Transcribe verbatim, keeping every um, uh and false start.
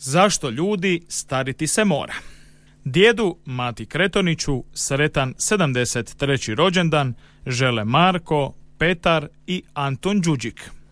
Zašto ljudi stariti se mora? Djedu Mati Kretoniću sretan sedamdeset treći rođendan žele Marko, Petar i Anton Đuđik.